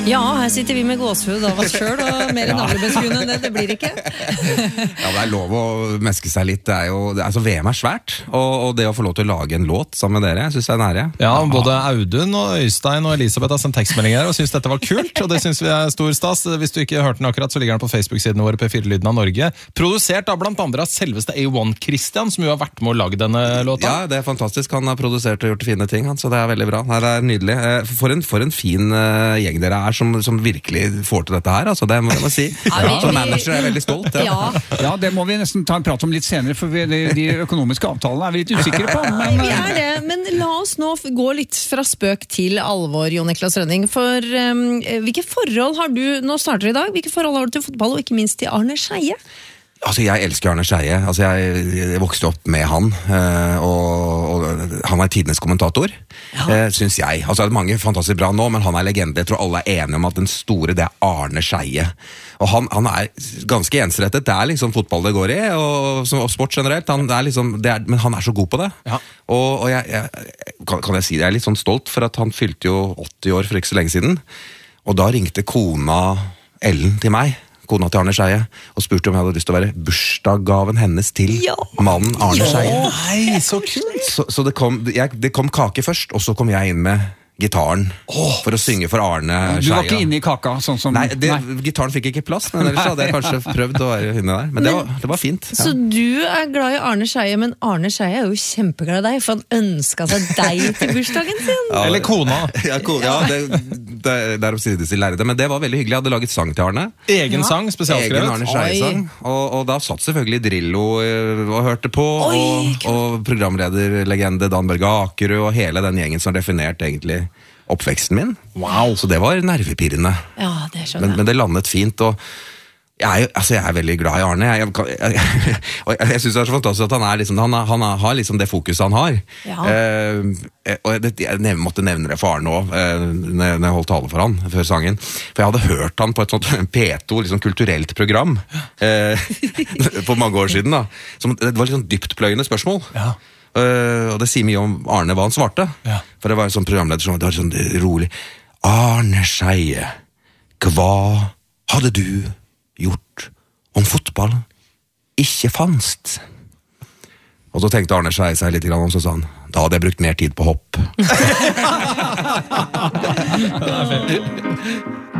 Ja, her sitter vi med gåsehud av oss selv, og mer navlebeskuende enn det blir ikke. Ja, det lov å meske seg litt. Altså, VM svært, og det å få lov til å lage en låt sammen med dere, jeg synes det nære. Ja, både Audun og Øystein og Elisabeth har sendt tekstmeldinger her og synes dette var kult, og det synes vi stor stas. Hvis du ikke hørte den akkurat, så ligger den på Facebook-siden våre P4 Lyden av Norge. Produsert av blant andre av selveste A1 Christian, som jo har vært med å lage denne låta. Ja, det fantastisk. Han har produsert og gjort fine ting, så det veldig bra. Det nydelig. For en fin gjeng dere som virkelig får til dette her, altså det må jeg si. Som manager veldig stolt. Ja, det må vi nesten ta en prat om litt senere, for de økonomiske avtalene vi litt usikre på. Men... Vi det, men la oss nå gå litt fra spøk til alvor, Jon Niklas Rønning, for hvilke forhold har du, nå starter i dag, hvilke forhold har du til fotball, og ikke minst til Arne Scheie? Altså, jeg elsker Arne Scheie. Altså, jeg vokste opp med han, og han tidenes kommentator, synes jeg. Altså, det mange fantastisk bra nå, men han legende. Jeg tror alle enige om at den store, det Arne Scheie. Og han ganske ensrettet. Det liksom fotball det går i, og sport generelt. Men han så god på det. Ja. Og kan jeg si det, jeg litt sånn stolt, for at han fylte jo 80 år for ikke så lenge siden. Og da ringte kona Ellen til meg, kona til Arne Scheie, og spurte om jeg hadde lyst til å være bursdagsgaven hennes til mannen Arne Scheie. Nei, så kult! Så det kom kake først, og så kom jeg inn med gitaren for å synge for Arne Scheie. Du var ikke inne i kaka, sånn som... Nei, gitaren fikk ikke plass, men ellers hadde jeg kanskje prøvd å være inne der. Men det var fint. Ja. Så du glad i Arne Scheie, men Arne Scheie jo kjempeglad i deg, for han ønsket seg deg til bursdagen sin. Ja, eller kona. Ja, det omsides i lærde, men det var veldig hyggelig. Jeg hadde laget sang til Arne. Egen sang, spesialskrevet. Egen Arne Scheie-sang. Og da satt selvfølgelig Drillo og hørte på, og programlederlegende Dan Børge Akerø, og hele den gjengen som definerte egentlig oppveksten min. Wow. Så det var nervepirrende. Ja, det skjønner jeg. Men det landet fint, og jeg veldig glad i Arne. Og jeg synes det så fantastisk at han har liksom det fokuset han har. Ja. Og jeg måtte nevne det for Arne også, når jeg holdt tale for han før sangen. For jeg hadde hørt han på et sånt P2, liksom kulturelt program, for mange år siden da. Det var litt sånn dyptpløyende spørsmål. Ja. Og det sier mye om Arne hva han svarte. Ja. For det var en sånn programleder som var sånn rolig. Arne Scheie, hva hadde du gjort om fotball ikke fanst? Og så tenkte Arne Scheie seg litt grann om, så sa han, da hadde jeg brukt mer tid på hopp.